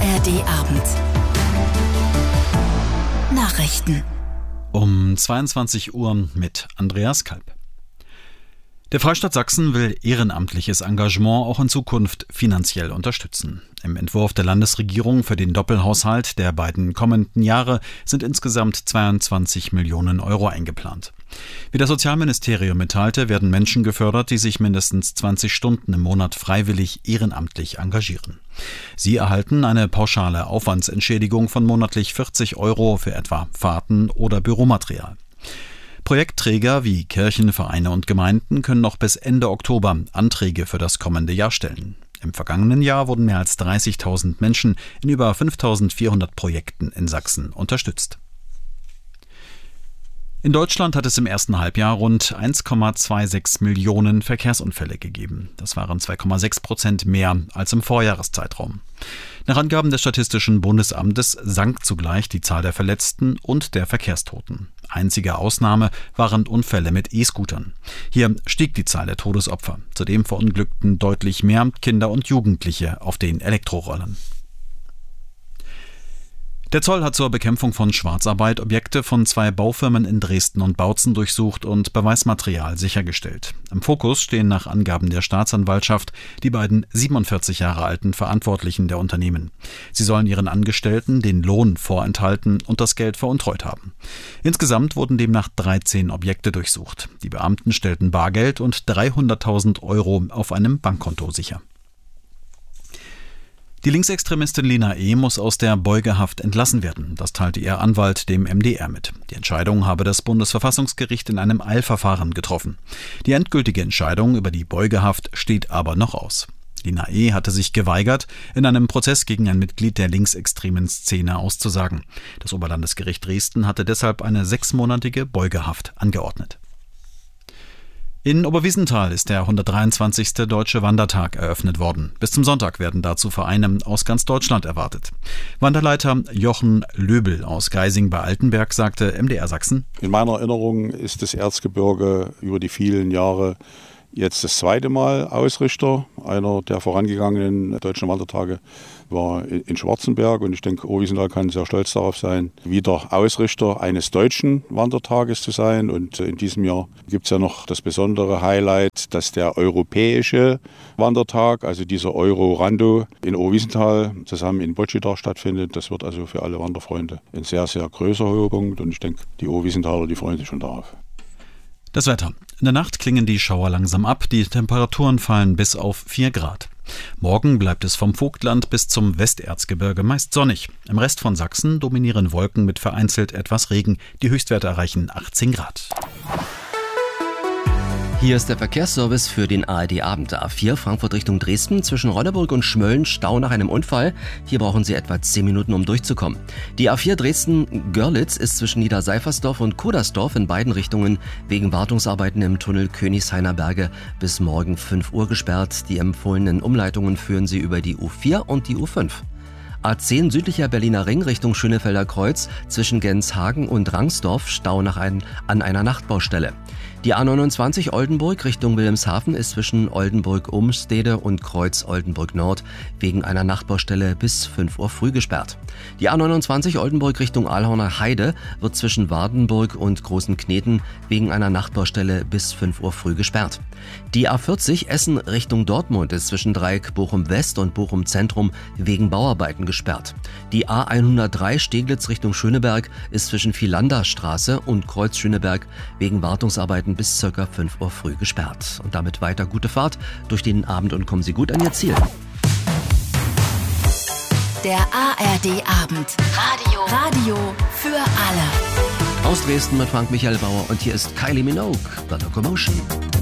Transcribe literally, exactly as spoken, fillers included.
R D-Abend. Nachrichten. Um zweiundzwanzig Uhr mit Andreas Kalb. Der Freistaat Sachsen will ehrenamtliches Engagement auch in Zukunft finanziell unterstützen. Im Entwurf der Landesregierung für den Doppelhaushalt der beiden kommenden Jahre sind insgesamt zweiundzwanzig Millionen Euro eingeplant. Wie das Sozialministerium mitteilte, werden Menschen gefördert, die sich mindestens zwanzig Stunden im Monat freiwillig ehrenamtlich engagieren. Sie erhalten eine pauschale Aufwandsentschädigung von monatlich vierzig Euro für etwa Fahrten oder Büromaterial. Projektträger wie Kirchen, Vereine und Gemeinden können noch bis Ende Oktober Anträge für das kommende Jahr stellen. Im vergangenen Jahr wurden mehr als dreißigtausend Menschen in über fünftausendvierhundert Projekten in Sachsen unterstützt. In Deutschland hat es im ersten Halbjahr rund eins Komma sechsundzwanzig Millionen Verkehrsunfälle gegeben. Das waren zwei Komma sechs Prozent mehr als im Vorjahreszeitraum. Nach Angaben des Statistischen Bundesamtes sank zugleich die Zahl der Verletzten und der Verkehrstoten. Einzige Ausnahme waren Unfälle mit E-Scootern. Hier stieg die Zahl der Todesopfer. Zudem verunglückten deutlich mehr Kinder und Jugendliche auf den Elektrorollern. Der Zoll hat zur Bekämpfung von Schwarzarbeit Objekte von zwei Baufirmen in Dresden und Bautzen durchsucht und Beweismaterial sichergestellt. Im Fokus stehen nach Angaben der Staatsanwaltschaft die beiden siebenundvierzig Jahre alten Verantwortlichen der Unternehmen. Sie sollen ihren Angestellten den Lohn vorenthalten und das Geld veruntreut haben. Insgesamt wurden demnach dreizehn Objekte durchsucht. Die Beamten stellten Bargeld und dreihunderttausend Euro auf einem Bankkonto sicher. Die Linksextremistin Lena E. muss aus der Beugehaft entlassen werden. Das teilte ihr Anwalt dem M D R mit. Die Entscheidung habe das Bundesverfassungsgericht in einem Eilverfahren getroffen. Die endgültige Entscheidung über die Beugehaft steht aber noch aus. Lena E. hatte sich geweigert, in einem Prozess gegen ein Mitglied der linksextremen Szene auszusagen. Das Oberlandesgericht Dresden hatte deshalb eine sechsmonatige Beugehaft angeordnet. In Oberwiesenthal ist der hundertdreiundzwanzigste Deutsche Wandertag eröffnet worden. Bis zum Sonntag werden dazu Vereine aus ganz Deutschland erwartet. Wanderleiter Jochen Löbel aus Geising bei Altenberg sagte M D R Sachsen: In meiner Erinnerung ist das Erzgebirge über die vielen Jahre jetzt das zweite Mal Ausrichter. Einer der vorangegangenen Deutschen Wandertage war in Schwarzenberg und ich denke, Oberwiesenthal kann sehr stolz darauf sein, wieder Ausrichter eines deutschen Wandertages zu sein. Und in diesem Jahr gibt es ja noch das besondere Highlight, dass der europäische Wandertag, also dieser Euro-Rando in Oberwiesenthal zusammen in Botschitar stattfindet. Das wird also für alle Wanderfreunde ein sehr, sehr größer Höhepunkt und ich denke, die Oberwiesenthaler, die freuen sich schon darauf. Das Wetter. In der Nacht klingen die Schauer langsam ab, die Temperaturen fallen bis auf vier Grad. Morgen bleibt es vom Vogtland bis zum Westerzgebirge meist sonnig. Im Rest von Sachsen dominieren Wolken mit vereinzelt etwas Regen. Die Höchstwerte erreichen achtzehn Grad. Hier ist der Verkehrsservice für den A R D-Abend. A vier Frankfurt Richtung Dresden. Zwischen Rolleburg und Schmölln Stau nach einem Unfall. Hier brauchen Sie etwa zehn Minuten, um durchzukommen. Die A vier Dresden-Görlitz ist zwischen Niederseifersdorf und Kudersdorf in beiden Richtungen wegen Wartungsarbeiten im Tunnel Königshainer Berge bis morgen fünf Uhr gesperrt. Die empfohlenen Umleitungen führen Sie über die U vier und die U fünf. A zehn südlicher Berliner Ring Richtung Schönefelder Kreuz zwischen Genshagen und Rangsdorf Stau nach ein, an einer Nachtbaustelle. Die A neunundzwanzig Oldenburg Richtung Wilhelmshaven ist zwischen Oldenburg-Umstede und Kreuz Oldenburg Nord wegen einer Nachtbaustelle bis fünf Uhr früh gesperrt. Die A neunundzwanzig Oldenburg Richtung Alhorner Heide wird zwischen Wardenburg und Großen Kneten wegen einer Nachtbaustelle bis fünf Uhr früh gesperrt. Die A vierzig Essen Richtung Dortmund ist zwischen Dreieck Bochum West und Bochum Zentrum wegen Bauarbeiten gesperrt. Die A hundertdrei Steglitz Richtung Schöneberg ist zwischen Philanderstraße und Kreuz Schöneberg wegen Wartungsarbeiten bis ca. fünf Uhr früh gesperrt. Und damit weiter gute Fahrt durch den Abend und kommen Sie gut an Ihr Ziel. Der A R D-Abend. Radio. Radio für alle. Aus Dresden mit Frank Michael Bauer und hier ist Kylie Minogue, The Locomotion.